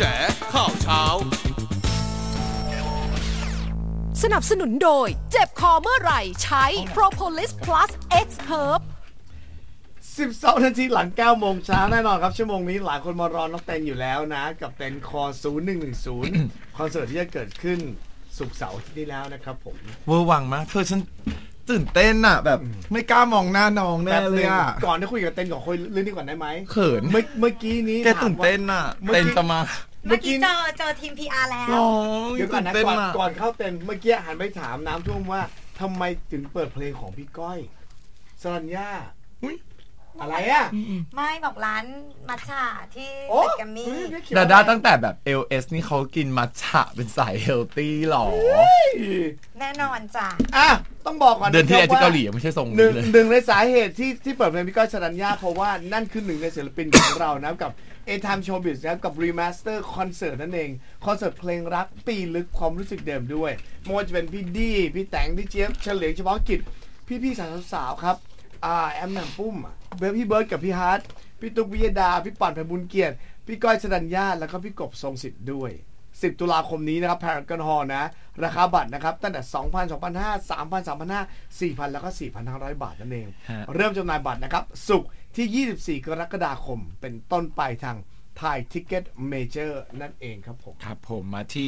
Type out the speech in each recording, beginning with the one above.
ข่าวเช้าสนับสนุนโดยเจ็บคอเมื่อไหร่ใช้ Propolis Plus X Herb 12 นาทีหลัง 9 โมงเช้าแน่นอนครับชั่วโมงนี้หลายคนมารอน้องเต้นอยู่แล้วนะกับเต้นคอ0110 คอนเสิร์ตที่จะเกิดขึ้นศุกร์เสาร์ที่แล้วนะครับผมเวอร์วังมากเธอฉันตื่นเต้นอ่ะแบบไม่กล้ามองหน้าน้องแน่เลยอ่ะก่อนที่คุยกับเต้นก่อนคุยเรื่องนี้ก่อนได้ไหมเขินเมื่อกี้นี้แกตื่นเต้นอ่ะเต้นจะมาเมื่อกี้เจอทีม PR แล้วเดี๋ยวก่อนนะก่อนเข้าเต้นเมื่อกี้หันไปถามน้ำท่วมว่าทำไมถึงเปิดเพลงของพี่ก้อยสรัญญาอะไรอ่ะไม่บอกร้านมัทฉะที่แกมมี่ดาด้าตั้งแต่แบบ LS นี่เขากินมัทฉะเป็นสายเฮลตี้หรอแน่นอนจ้ะต้องบอกก่อนเดือนที่แล้วที่เกาหลีไม่ใช่ทรงนี้เลยหนึ่งในสาเหตุที่เปิดเพลงพี่ก้อยสรัญญาเพราะว่านั่นคือหนึ่งในศิลปินของเรานะกับA-Time Showbiz นะครับกับ Remaster Concert นั่นเองคอนเสิร์ตเพลงรักปีลึกความรู้สึกเดิมด้วยไม่ว่าจะเป็นพี่ดี้พี่แตงพี่เจี๊ยบเฉลียงเฉพาะกิจพี่สาวๆครับแอมแหม่มปุ้มพี่เบิร์ดกับพี่ฮาร์ดพี่ตุ๊กวิยดาพี่ปั่นไพบุญเกียรติพี่ก้อยสรัญญาแล้วก็พี่กบทรงสิทธิ์ด้วย10 ตุลาคมนี้นะครับ Paragon Hall นะราคาบัตรนะครับตั้งแต่ 2,000 2,500 3,000 3,500 4,000 แล้วก็ 4,500 บาทนั่นเองเริ่มจำหน่ายบัตรนะครับศุกร์ที่24 กรกฎาคมเป็นต้นไปทางThai Ticket Major นั่นเองครับผมครับผมมาที่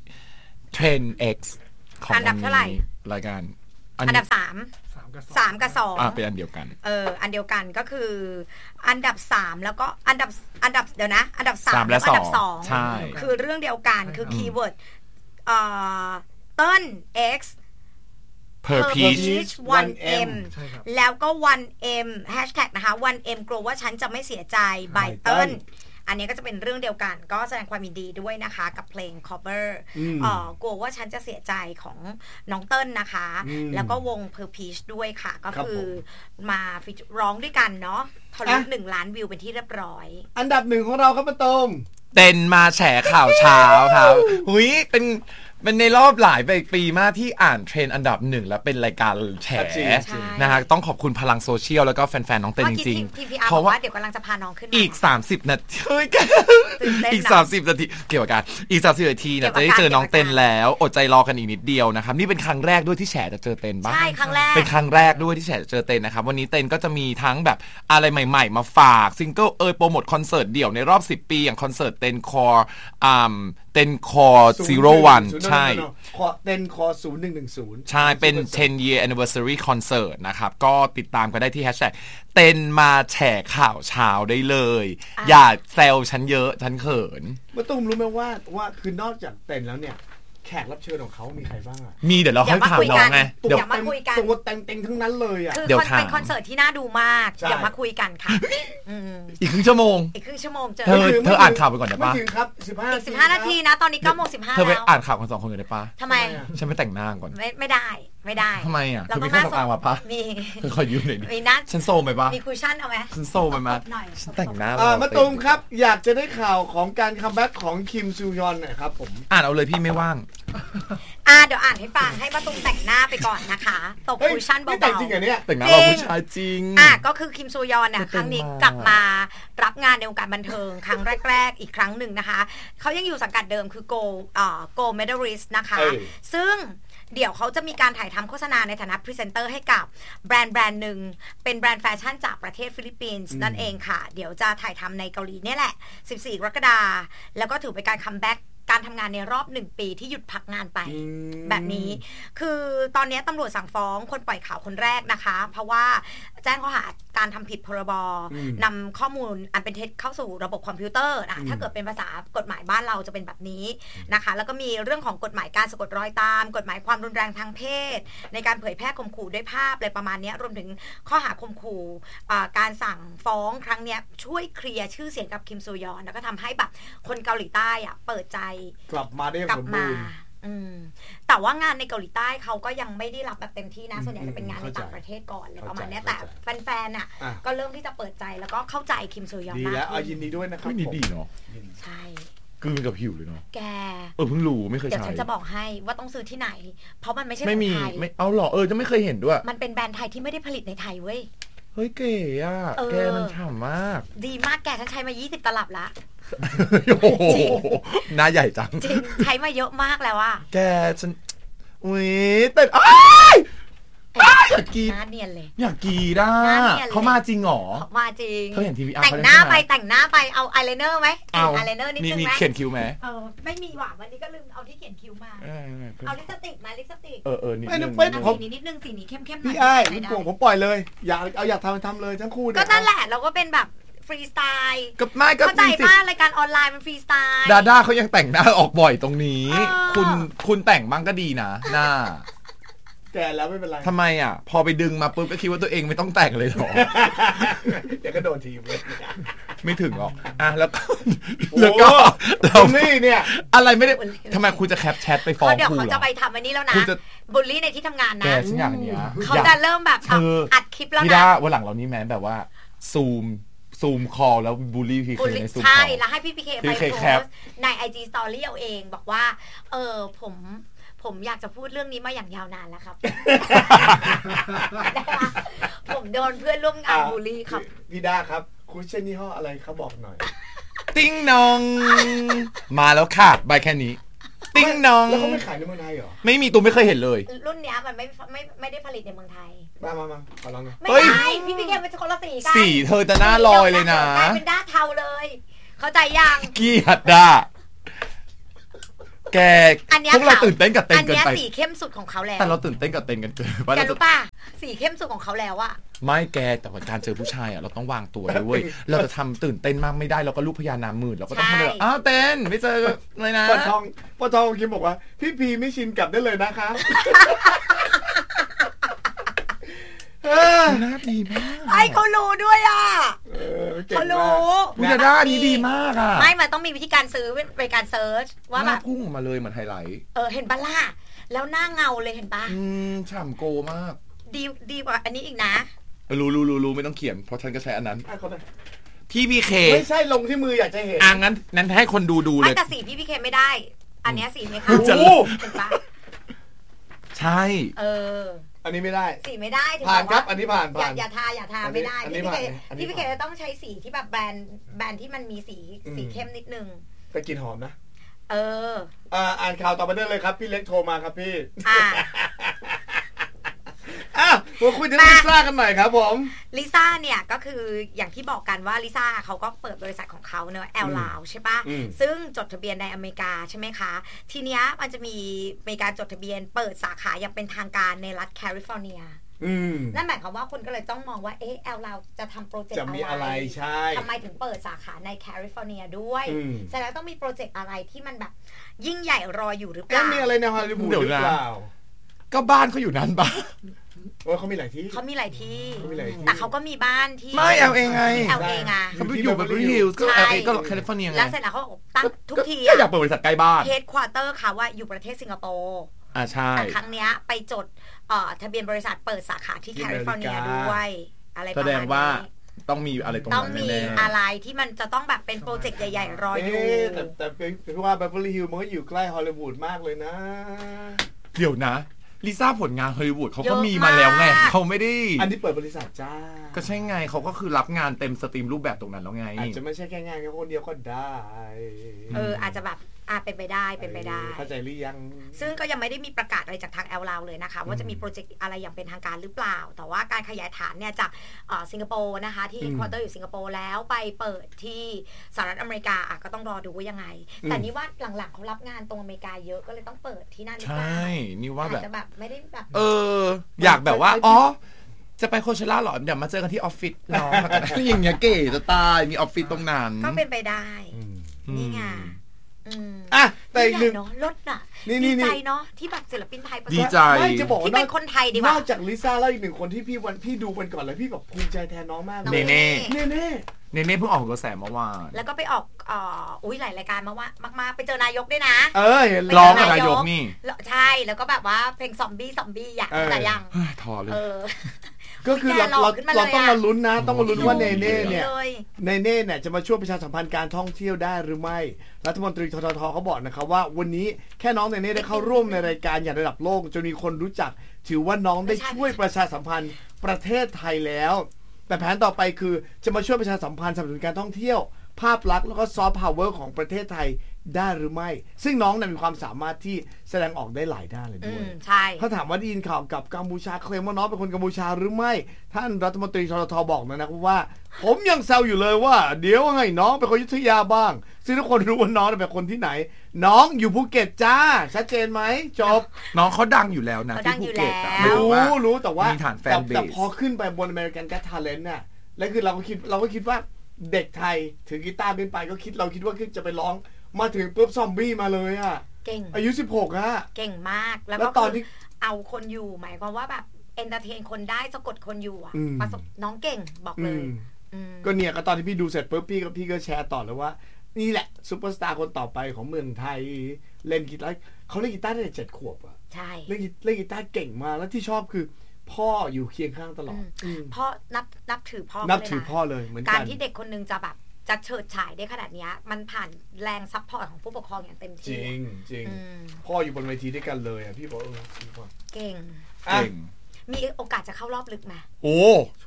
Trend X ของอันดับเท่าไหร่รายการอันดับ3กับ2 เป็นอันเดียวกันอันเดียวกันก็คืออันดับ3แล้วก็อันดับเดี๋ยวนะอันดับ3และอันดับ2 ใช่คือเรื่องเดียวกันคือคีย์เวิร์ดเติ้ล X per peach 1M แล้วก็ 1M แฮชแท็กนะคะ 1M กลัวว่าฉันจะไม่เสียใจ by เติ้ลอันนี้ก็จะเป็นเรื่องเดียวกันก็แสดงความยินดีด้วยนะคะกับเพลง cover กลัวว่าฉันจะเสียใจของน้องเติ้ลนะคะแล้วก็วง Per Peach ด้วยค่ะก็คือมาร้องด้วยกันเนาะทะลุ1 ล้านวิวเป็นที่เรียบร้อยอันดับ1ของเราครับป้าต้มเต้นมาแฉข่าวเช้าครับหุยเป็นในรอบหลายปีมากที่อ่านเทรนด์อันดับ1แล้วเป็นรายการแฉนะฮะต้องขอบคุณพลังโซเชียลแล้วก็แฟนๆน้องเต้นจริงๆเพราะว่าเดี๋ยวกำลังจะพาน้องขึ้นอีก30นาทีอีก30นาทีเกี่ยวกับการอีก30นาทีเนี่ยจะได้เจอน้องเต้นแล้วอดใจรอกันอีกนิดเดียวนะครับนี่เป็นครั้งแรกด้วยที่แฉจะเจอเต้นบ้างใช่ครั้งแรกเป็นครั้งแรกด้วยที่แฉจะเจอเต้นนะครับวันนี้เต้นก็จะมีทั้งแบบอะไรใหม่ๆมาฝากซิงเกิลโปรโมทคอนเสิร์ตเดี่ยวในรอบ10 ปีอย่างคอนเสิร์ตเต้นคอเต้นคอ01ใช่เต้นคอ0110 ใช่เป็น10 year anniversary concert นะครับก็ติดตามกันได้ที่แฮชแท็กเต้นมาแฉข่าวเช้าได้เลยอย่าแซวฉันเยอะฉันเขินมาตุ้มรู้ไหมว่าคือนอกจากเต้นแล้วเนี่ยแขกรับเชิญของเขามีใครบ้างอ่ะมีเดี๋ยวเราค่อยถามน้องไงเดี๋ยวมาคุยกันตัวเต็งทั้งนั้นเลยอ่ะคือเป็นคอนเสิร์ตที่น่าดูมากเดี๋ยวมาคุยกันค่ะอีกครึ่งชั่วโมงเธออ่านข่าวไปก่อนได้ปะไม่ถึงครับ 15 นาทีนะตอนนี้9:15 เธอไปอ่านข่าวกัน2 คนกันได้ปะทำไมฉันไปแต่งหน้าก่อนไม่ได้ทำไมอ่ะเธอมีเครื่องสำอางมาปะมีขอยืมหน่อยดิฉันโซมไปปะมีคุชชั่นเอาไหมฉันโซมไปมาฉันแต่งหน้ามาตูมครับอยากจะได้ข่าวของการคัมแบ็กของคิมซูยอนหน่อยครับผมอ่านเอาเลยพี่ไม่ว่างเดี๋ยวอ่านให้ฟังให้มาตุ้มแต่งหน้าไปก่อนนะคะตบคุชชั่นเบาๆแต่งจริงเหรอเนี่ยแต่งหน้าเราผู้ชายจริงก็คือคิมซูยอนเนี่ยครั้งนี้กลับมารับงานในวงการบันเทิงครั้งแรกๆอีกครั้งหนึ่งนะคะเขายังอยู่สังกัดเดิมคือ Go Medalist นะคะซึ่งเดี๋ยวเขาจะมีการถ่ายทำโฆษณาในฐานะพรีเซนเตอร์ให้กับแบรนด์หนึ่งเป็นแบรนด์แฟชั่นจากประเทศฟิลิปปินส์นั่นเองค่ะเดี๋ยวจะถ่ายทำในเกาหลีเนี่ยแหละ14 กรกฎาคมแล้วก็ถือเป็นการคัมแบ็กการทำงานในรอบ1 ปีที่หยุดพักงานไปแบบนี้คือตอนนี้ตำรวจสั่งฟ้องคนปล่อยข่าวคนแรกนะคะเพราะว่าแจ้งข้อหาการทำผิดพรบนำข้อมูลอันเป็นเท็จเข้าสู่ระบบคอมพิวเตอร์ถ้าเกิดเป็นภาษากฎหมายบ้านเราจะเป็นแบบนี้นะคะแล้วก็มีเรื่องของกฎหมายการสะกดรอยตามกฎหมายความรุนแรงทางเพศในการเผยแพร่ข่มขู่ด้วยภาพอะไรประมาณนี้รวมถึงข้อหาข่มขู่การสั่งฟ้องครั้งนี้ช่วยเคลียร์ชื่อเสียงกับคิมซูยอนแล้วก็ทำให้แบบคนเกาหลีใต้เปิดใจกลับมาได้สมบูรณ์แต่ว่างานในเกาหลีใต้เขาก็ยังไม่ได้รับแบบเต็มที่นะส่วนใหญ่จะเป็นงานในต่างประเทศก่อนเลยประมาณนี้แต่แฟนๆก็เริ่มที่จะเปิดใจแล้วก็เข้าใจคิมซูยอนมากดีแล้วยินดีด้วยนะครับนี่ดีเนาะใช่กลืนกับผิวเลยเนาะแกเพิ่งรู้ไม่เคยใช้เดี๋ยวฉันจะบอกให้ว่าต้องซื้อที่ไหนเพราะมันไม่ใช่ไม่มีไม่เอาหรอจะไม่เคยเห็นด้วยมันเป็นแบรนด์ไทยที่ไม่ได้ผลิตในไทยเว้ยเฮ้ยเก๋อ่ะแกมันฉ่ำมากดีมากแกฉันใช้มา20 ตลับละโอ้โหหน้าใหญ่จังจริงใช้มาเยอะมากแล้วอะแกฉันอุ้ยแต่อยากกีดหน้าเนียนเลยอยากกีด้าหน้าเนียนเลยเขามาจริงเหรอมาจริงเธอเห็นทีวีแต่งหน้าไปเอาอายไลเนอร์ไหมเอาอายไลเนอร์นิดนึงมีไหมเขียนคิ้วไหมไม่มีหว่าวันนี้ก็ลืมเอาที่เขียนคิ้วมา เอาลิปสติกมาลิปสติกนิดไม่นึงไม่สีนี้นิดนึงสีนี้เข้มๆหน่พี่อยไอ้ไม่พี่ได้โป่งผมปล่อยเลยอยากทำเลยทั้งคู่ก็นั่นแหละเราก็เป็นแบบฟรีสไตล์ก็ไม่ก็เข้าใจมีสิป่ะรายการออนไลน์มันฟรีสไตล์ดาด้าเขายังแต่งหน้าออกบ่อยตรงนี้เออคุณแต่งบ้างก็ดีนะหน้าแกแล้วไม่เป็นไรทำไมอ่ะ พอไปดึงมาปุ๊บก็คิดว่าตัวเองไม่ต้องแต่งเลยเหรอเดี๋ยวก็โดนทีมเลยไม่ถึงหรอกอ่ะแล้วก็โอ้แล้วก็เรานี่เนี่ยอะไรไม่ได้ทำไมคุณจะแคปแชทไปฟ้องเดี๋ยวครูเขาเหรจะอไปทำอันนี้แล้วนะคุณจะบูลลี่ในที่ทำงานแกนะฉันอย่างเนี้ยเขาจะเริ่มแบบเธออัดคลิปแล้วพี่นะด้าวันหลังเรานี่แม้แบบว่าซูมคอลแล้วบูลลี่พีเคในซูมคใช่อลแล้วให้พี่พีเคไป PK โพแคปสต์ใน IG Story เอาเองบอกว่าผมอยากจะพูดเรื่องนี้มาอย่างยาวนานแล้วครับ ผมโดนเพื่อนร่วมงานบูลลี่ครับพี่ด้าครับคุชเช่นยี่ห้ออะไรเขาบอกหน่อยติ้งนองมาแล้วค่ะใบแค่นี้ ติ้งนองแล้วเขาไม่ขายในเมืองไทยเหรอไม่มีตัวไม่เคยเห็นเลยรุ่นเนี้ยมันไม่ได้ผลิตในเมืองไทยมาขอลองหน่อยไม่เฮ้ยได้พี่พีเคมันจะคนละสีกันสีเธอจะหน้าลอยเลยนะกลายเป็นด้าเทาเลย เข้าใจยังเกลียดด่าแกอันเนี้ยพวกเราตื่นเต้นกับเต้นอันเกินเนี้ยไปสีเข้มสุดของเขาแล้วแต่เราตื่นเต้นกับเต้นกันเกินไปแกเราจะรู้ป่ะสีเข้มสุดของเขาแล้วอะไม่แกแต่ว่าการเจอผู้ชายอ่ะเราต้องวางตัวด้วยเว้ยเราจะทำตื่นเต้นมากไม่ได้เราก็ลูกพญานาคหมื่นเราก็ต้องทำแบบอ้าวเต้นไม่เจอเลยนะปอทองคิมบอกว่าพี่พีไม่ชินกลับได้เลยนะคะหน้าดีมากไอ้เขารู้ด้วยอะก่งเขามกรู้ผู้ชายด้านนี้ดีมากอ่ะไม่มันต้องมีวิธีการซื้อเป็นการเซิร์ชว่าหแบน้าบพุ่งออกมาเลยเหมือนไฮไลท์เห็นปะล่ะแล้วหน้าเงาเลยเห็นปะฉ่ำโกมากดีกว่าอันนี้อีกนะรู้ไม่ต้องเขียนเพราะฉันก็ใช้อันนั้นอ่ะเขาได้พี่พีเคไม่ใช่ลงที่มืออยากจะเห็นงั้นให้คนดูเลไม่ยแต่สีพี่เคไม่ได้ อันเนี้ยสีไม่เข้าจะเห็นปะใช่อันนี้ไม่ได้สีไม่ได้ถึงผ่านอกครับว่าอันนี้ผ่านอย่าทาไม่ได้อันนี้พี่ผ่านเคอันนี้พี่เคผ่านจะต้องใช้สีที่แบบแบรนด์ที่มันมีสีเข้มนิดนึงแต่กลิ่นหอมนะอ่านข่าวต่อไปได้เลยครับพี่เล็กโทรมาครับพี่อ่ามาคุยถึงลิซ่ากันหน่อยครับผมลิซ่าเนี่ยก็คืออย่างที่บอกกันว่าลิซ่าเขาก็เปิดบริษัทของเขาเนอะแอลลาวใช่ปะซึ่งจดทะเบียนในอเมริกาใช่ไหมคะทีเนี้ยมันจะมีการจดทะเบียนเปิดสาขาอย่างเป็นทางการในรัฐแคลิฟอร์เนียนั่นหมายความว่าคนก็เลยต้องมองว่าแอลลาวจะทำโปรเจกต์จะมีอะไรใช่ทำไมถึงเปิดสาขาในแคลิฟอร์เนียด้วยแสดงต้องมีโปรเจกต์อะไรที่มันแบบยิ่งใหญ่รออยู่หรือเปก็ล่ามีอะไรในฮอลลีวูดหรือเปล่าก็บ้านเขาอยู่นั้นปะว่าเขามีหลายที่เขามีหลายที่เขามีหลายที่แต่เขาก็มีบ้านที่ไม่ LA ไง LA ไงเขาไปอยู่แบบBeverly Hills ก็ LA ก็แคลิฟอร์เนียไงแล้วเสร็จแล้วเขาตั้งทุกทีก็อยากเปิดบริษัทใกล้บ้านเฮดควอเตอร์ค่ะว่าอยู่ประเทศสิงคโปร์ใช่แต่ครั้งเนี้ยไปจดทะเบียนบริษัทเปิดสาขาที่แคลิฟอร์เนียด้วยอะไรประมาณนี้แสดงว่าต้องมีอะไรตรงต้องนั้นมีแน่อะไรที่มันจะต้องแบบเป็นโปรเจกต์ใหญ่ๆรออยู่แต่เป็นว่าเบเวอร์ลี่ฮิลล์มันก็อยู่ใกล้ฮอลลีวูดมากเลยนะเดี๋ยวนะลิซ่าผลงานฮอลลีวูดเขาก็เยอะมีมาแล้วไงมากเขาไม่ได้อันนี้เปิดบริษัทจ้าก็ใช่ไงเขาก็คือรับงานเต็มสตรีมรูปแบบตรงนั้นแล้วไงอาจจะไม่ใช่แค่งานแค่คนเดียวก็ได้อาจจะแบบเป็นไปได้เป็นไปได้เข้าใจหรือยังซึ่งก็ยังไม่ได้มีประกาศอะไรจากทางแอลลาวเลยนะคะว่าจะมีโปรเจกต์อะไรอย่างเป็นทางการหรือเปล่าแต่ว่าการขยายฐานเนี่ยจากสิงคโปร์นะคะที่ควอเตอร์อยู่สิงคโปร์แล้วไปเปิดที่สหรัฐอเมริกาก็ต้องรอดูว่ายังไงแต่นี่ว่าหลังๆเขารับงานตรงอเมริกาเยอะก็เลยต้องเปิดที่นั่นหรือเปล่าใช่นี่ว่าแบบอาจจะแบบไม่ได้แบบอยากแบบว่าจะไปโคเชล่าหรอเดี๋ยวมาเจอกันที่ออฟฟิศน้องอย่างเงี้ยเก๋จะตายมีออฟฟิศตรงนั้นก็เป็นไปได้นี่ไงแต่อีกหนึ่งเนาะรถน่ะนี่ดีใจเนาะที่แบบศิลปินไทยประสบดีใจไม่จะบอกว่าที่เป็นคนไทยดีกนว่าอกจากลิซ่าแล้วอีกหนึ่งคนที่พี่ดูกันก่อนเลยพี่แบบภูมิใจแทนน้องมากเลยเนเน่เน่เนเน่เพิ่งออกกระแสเมื่อวานแล้วก็ไปออกหลายรายการมากๆไปเจอนายกด้วยนะเห็นร้องกับนายกนี่ใช่แล้วก็แบบว่าเพลงซอมบี้อยากแต่ยังทอเลยก็คือเราต้องมาลุ้นนะต้องมาลุ้นว่าเนเน่เนี่ยจะมาช่วยประชาสัมพันธ์การท่องเที่ยวได้หรือไม่รัฐมนตรีทททเขาบอกนะครับว่าวันนี้แค่น้องเนเน่ได้เข้าร่วมในรายการอย่างระดับโลกจนมีคนรู้จักถือว่าน้องได้ช่วยประชาสัมพันธ์ประเทศไทยแล้วแต่แผนต่อไปคือจะมาช่วยประชาสัมพันธ์สนับสนุนการท่องเที่ยวภาพลักษณ์แล้วก็ซอฟต์พาวเวอร์ของประเทศไทยได้หรือไม่ซึ่งน้องมีความสามารถที่แสดงออกได้หลายด้านเลยด้วยใช่ถ้าถามว่าได้ยินข่าวกับกัมพูชาเคลมว่าน้องเป็นคนกัมพูชาหรือไม่ท่านรัฐมนตรีชลทบอกนะว่าผมยังแซวอยู่เลยว่าเดี๋ยวไงน้องเป็นคนอยุธยาบ้างซึ่งทุกคนรู้ว่าน้องเป็นคนที่ไหนน้องอยู่ภูเก็ตจ้าชัดเจนไหมจบน้องเขาดังอยู่แล้วนะที่ภูเก็ตรู้แต่ว่ามีฐานแฟนเบสแต่พอขึ้นไปบน American Got Talent น่ะแล้วคือเราก็คิดว่าเด็กไทยถือกีตาร์ขึ้นไปก็เราคิดว่าจะไปร้องมาถึงปุ๊บซอมบี้มาเลยอ่ะเก่งอายุ16อ่ะเก่งมากแล้วก็ตอนที่เอาคนอยู่หมายความว่าแบบเอนเตอร์เทนคนได้สะกดคนอยู่อ่ะประสบน้องเก่งบอกเลยก็เนี่ยก็ตอนที่พี่ดูเสร็จปุ๊บพี่ก็แชร์ต่อเลยว่านี่แหละซุปเปอร์สตาร์คนต่อไปของเมืองไทยเล่นกีตาร์เขาเล่นกีตาร์ตั้งแต่7 ขวบอ่ะใช่เล่นกีตาร์เก่งมากแล้วที่ชอบคือพ่ออยู่เคียงข้างตลอดพ่อนับถือพ่อเลยเหมือนกันการที่เด็กคนนึงจะแบบจะเฉิดฉายได้ขนาดนี้มันผ่านแรงซัพพอร์ตของผู้ปกครองอย่างเต็มที่จริงพ่ออยู่บนเวทีด้วยกันเลยอ่ะพี่บอกเก่งมีโอกาสจะเข้ารอบลึกไหมโอ้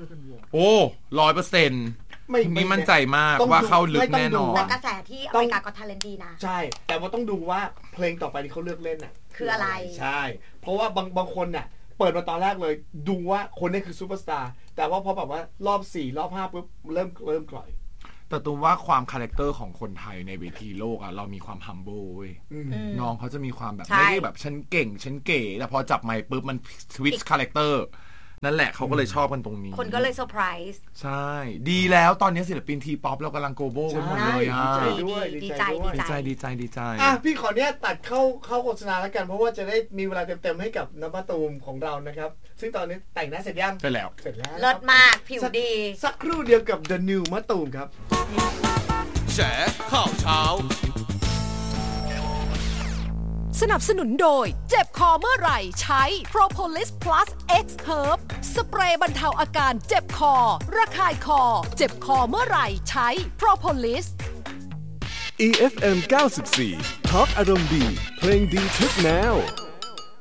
100%ไม่มั่นใจมากว่าเข้าลึกแน่นอนแต่กระแสที่อเมริกาก็ทาเลนต์ดีนะใช่แต่ว่าต้องดูว่าเพลงต่อไปที่เขาเลือกเล่นน่ะคืออะไรใช่เพราะว่าบางคนน่ะเปิดมาตอนแรกเลยดูว่าคนนี้คือซูเปอร์สตาร์แต่ว่าพอแบบว่ารอบ4รอบ5ปุ๊บเริ่มกล่อยแต่ตัวว่าความคาแรคเตอร์ของคนไทยในเวทีโลกอะเรามีความ humble เว้ยน้องเขาจะมีความแบบไม่ได้แบบฉันเก่งฉันเก๋แต่พอจับไมค์ปุ๊บมันสวิตช์คาแรคเตอร์นั่นแหละเขาก็เลยชอบกันตรงนี้คนก็เลยเซอร์ไพรส์ใช่ดีแล้วตอนนี้ศิลปินทีป๊อปเรากำลังโกลบอลกันหมดเลยอ่ะดีใจอ่ะพี่ขอเนี้ยตัดเข้าโฆษณาแล้วกันเพราะว่าจะได้มีเวลาเต็มๆให้กับน้ำมะตูมของเรานะครับซึ่งตอนนี้แต่งหน้าเสร็จยังเสร็จแล้วเลิศมากผิวดีสักครู่เดียวกับ The New มะตูมครับแฉข่าวเช้าสนับสนุนโดยเจ็บคอเมื่อไหร่ใช้ Propolis Plus X Herb สเปรย์บรรเทาอาการเจ็บคอระคายคอเจ็บคอเมื่อไหร่ใช้ Propolis EFM 94 Talk อารมณ์ดีเพลงดีทุกแนว